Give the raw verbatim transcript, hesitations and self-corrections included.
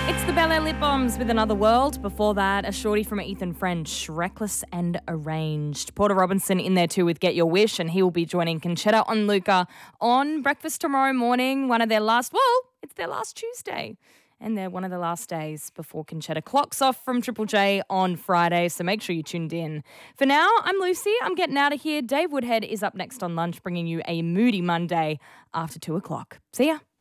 It's the Bel Air Lip Bombs with Another World. Before that, a shorty from Ethan French, Reckless and Arranged. Porter Robinson in there too with Get Your Wish, and he will be joining Conchetta on Luca on breakfast tomorrow morning. One of their last, well, it's their last Tuesday. And they're one of the last days before Conchetta clocks off from Triple J on Friday, so make sure you tuned in. For now, I'm Lucy. I'm getting out of here. Dave Woodhead is up next on lunch, bringing you a moody Monday after two o'clock. See ya.